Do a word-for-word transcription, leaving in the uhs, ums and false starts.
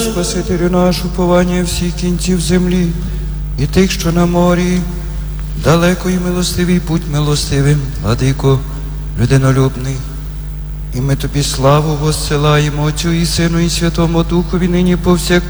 Спасителю наш, уповання всіх кінців землі, і тих, що на морі, далеко і милостивий путь милостивим, владико, людинолюбний. І ми тобі славу воссилаємо Отцю і Сину, і Святому Духові, нині повсякчас